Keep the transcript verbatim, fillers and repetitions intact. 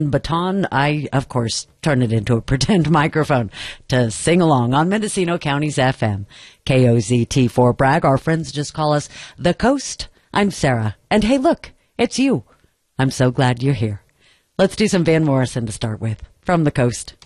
baton, I, of course, turn it into a pretend microphone to sing along on Mendocino County's F M. K O Z T for Bragg. Our friends just call us The Coast. I'm Sarah. And hey, look, it's you. I'm so glad you're here. Let's do some Van Morrison to start with. From The Coast.